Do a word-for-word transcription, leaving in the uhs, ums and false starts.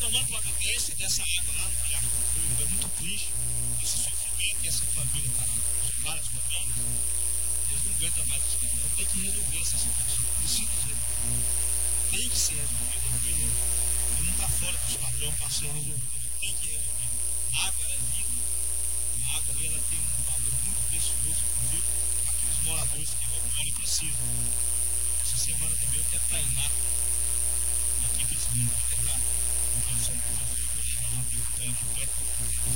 tomando providência dessa água lá no Riacho do Fogo. É muito triste esse sofrimento que essa família está lá. São várias famílias, eles não aguentam mais esperar. Então tem que resolver essa situação. Precisa resolver. Tem que ser resolvido. Ele não está fora dos padrões para ser resolvido. Tem que resolver. A água ela é vida. A água ali ela tem um valor muito precioso, inclusive, para aqueles moradores que moram e precisam. Essa semana também eu quero treinar aqui para esse mundo. Eu quero estar com o professor de